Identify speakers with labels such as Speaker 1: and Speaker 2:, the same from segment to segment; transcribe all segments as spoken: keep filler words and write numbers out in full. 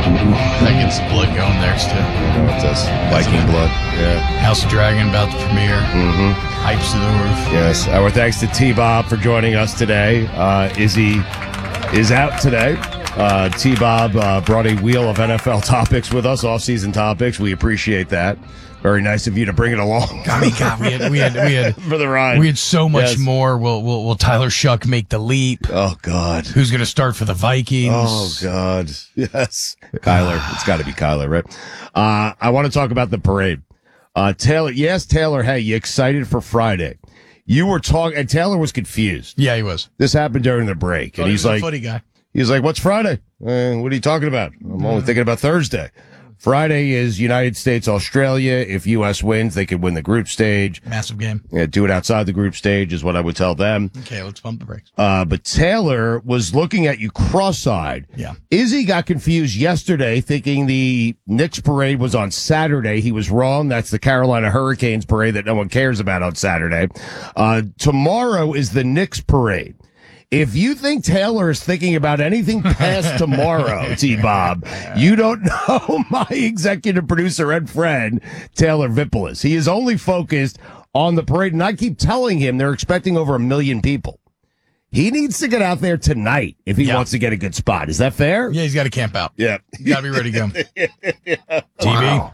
Speaker 1: That gets the blood going there, too.
Speaker 2: I know it does. Viking blood. Yeah.
Speaker 1: House of Dragon about to premiere.
Speaker 2: Mm-hmm.
Speaker 1: Hypes to the roof.
Speaker 2: Yes. Our thanks to T-Bob for joining us today. Uh, Izzy is out today. Uh, T-Bob uh, brought a wheel of N F L topics with us, off-season topics. We appreciate that. Very nice of you to bring it along.
Speaker 1: I mean, God, we had, we had, we had,
Speaker 2: for the ride.
Speaker 1: We had so much
Speaker 2: yes.
Speaker 1: more. Will, will, will Tyler Shuck make the leap?
Speaker 2: Oh, God.
Speaker 1: Who's going to start for the Vikings?
Speaker 2: Oh, God. Yes. Kyler. It's got to be Kyler, right? Uh, I want to talk about the parade. Uh, Taylor, yes, Taylor, hey, you excited for Friday? You were talking, and Taylor was confused.
Speaker 1: Yeah, he was.
Speaker 2: This happened during the break, and
Speaker 1: oh,
Speaker 2: he's
Speaker 1: he
Speaker 2: like,
Speaker 1: a footy guy.
Speaker 2: He's like, what's Friday? Uh, what are you talking about? I'm only thinking about Thursday. Friday is United States, Australia. If U S wins, they could win the group stage.
Speaker 1: Massive game.
Speaker 2: Yeah, do it outside the group stage is what I would tell them.
Speaker 1: Okay, let's pump the brakes.
Speaker 2: Uh, but Taylor was looking at you cross-eyed.
Speaker 1: Yeah.
Speaker 2: Izzy got confused yesterday thinking the Knicks parade was on Saturday. He was wrong. That's the Carolina Hurricanes parade that no one cares about on Saturday. Uh, tomorrow is the Knicks parade. If you think Taylor is thinking about anything past tomorrow, T-Bob, you don't know my executive producer and friend, Taylor Vipolis. He is only focused on the parade, and I keep telling him they're expecting over a million people. He needs to get out there tonight if he
Speaker 1: yeah.
Speaker 2: wants to get a good spot. Is that fair?
Speaker 1: Yeah, he's got to camp out.
Speaker 2: Yeah.
Speaker 1: He's got to be ready to go.
Speaker 2: yeah.
Speaker 1: T V.
Speaker 3: Wow.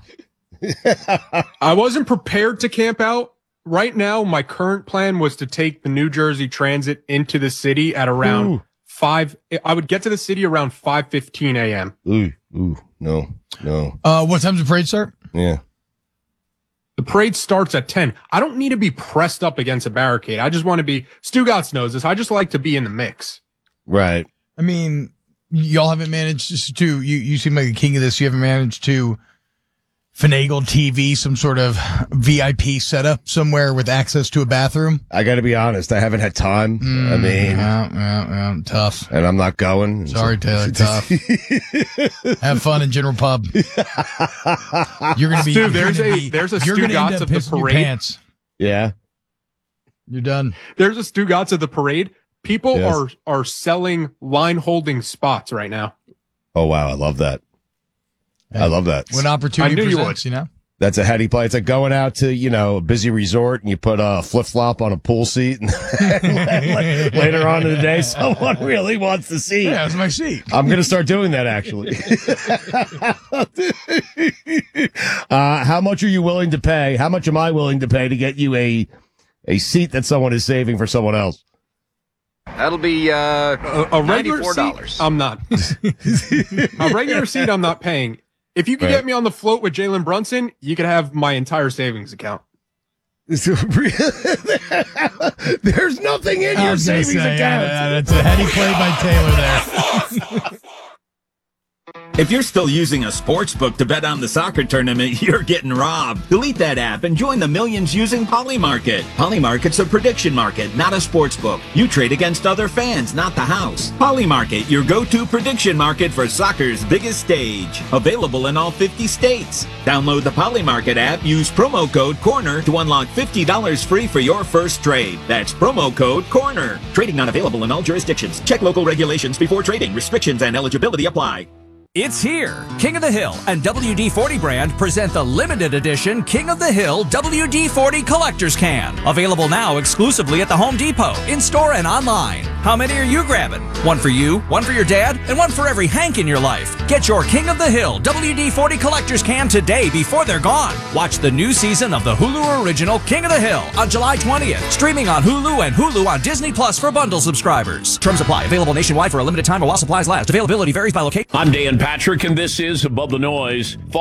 Speaker 3: I wasn't prepared to camp out. Right now, my current plan was to take the New Jersey Transit into the city at around
Speaker 2: Ooh.
Speaker 3: five. I would get to the city around five fifteen a.m.
Speaker 2: Ooh, ooh, no, no.
Speaker 1: Uh, what time's the parade start?
Speaker 2: Yeah.
Speaker 3: The parade starts at ten. I don't need to be pressed up against a barricade. I just want to be, Stugotz knows this. I just like to be in the mix.
Speaker 2: Right.
Speaker 1: I mean, y'all haven't managed to, you, you seem like the king of this. You haven't managed to finagle T V, some sort of V I P setup somewhere with access to a bathroom.
Speaker 2: I got to be honest. I haven't had time.
Speaker 1: Mm,
Speaker 2: I mean,
Speaker 1: yeah, yeah, yeah, tough.
Speaker 2: And I'm not going.
Speaker 1: Sorry, Taylor. Tough. Have fun in General Pub. You're gonna be.
Speaker 3: Dude, there's a
Speaker 1: be,
Speaker 3: there's a
Speaker 1: you're gonna end
Speaker 3: Stugotz
Speaker 1: up
Speaker 3: of the
Speaker 1: pissing your
Speaker 3: parade.
Speaker 1: pants.
Speaker 2: Yeah.
Speaker 1: You're done.
Speaker 3: There's a Stugotz of the parade. People
Speaker 2: Yes.
Speaker 3: are are selling line holding spots right now.
Speaker 2: Oh wow, I love that. I love that.
Speaker 1: When opportunity
Speaker 3: I knew you
Speaker 1: presents, you, know.
Speaker 2: That's a heady play. It's like going out to, you know, a busy resort and you put a flip flop on a pool seat and later on in the day, someone really wants to see.
Speaker 1: Yeah, that's my seat.
Speaker 2: I'm going to start doing that actually. uh, how much are you willing to pay? How much am I willing to pay to get you a, a seat that someone is saving for someone else?
Speaker 4: That'll be uh,
Speaker 3: A, a regular
Speaker 4: ninety-four dollars.
Speaker 3: seat, I'm not. A regular seat, I'm not paying. If you could
Speaker 2: Right.
Speaker 3: get me on the float with Jalen Brunson, you could have my entire savings account.
Speaker 2: There's nothing in
Speaker 1: I
Speaker 2: your
Speaker 1: was gonna
Speaker 2: savings
Speaker 1: say,
Speaker 2: account.
Speaker 1: yeah, that's a heady play by Taylor there.
Speaker 5: If you're still using a sports book to bet on the soccer tournament, you're getting robbed. Delete that app and join the millions using Polymarket. Polymarket's a prediction market, not a sports book. You trade against other fans, not the house. Polymarket, your go-to prediction market for soccer's biggest stage. Available in all fifty states. Download the Polymarket app, use promo code CORNER to unlock fifty dollars free for your first trade. That's promo code CORNER. Trading not available in all jurisdictions. Check local regulations before trading. Restrictions and eligibility apply.
Speaker 6: It's here. King of the Hill and W D forty brand present the limited edition King of the Hill W D forty Collector's Can. Available now exclusively at the Home Depot, in-store and online. How many are you grabbing? One for you, one for your dad, and one for every Hank in your life. Get your King of the Hill W D forty Collector's Can today before they're gone. Watch the new season of the Hulu original King of the Hill on July twentieth. Streaming on Hulu and Hulu on Disney Plus for bundle subscribers. Terms apply. Available nationwide for a limited time while supplies last. Availability varies by location.
Speaker 7: I'm Dan Patrick, and this is Above the Noise.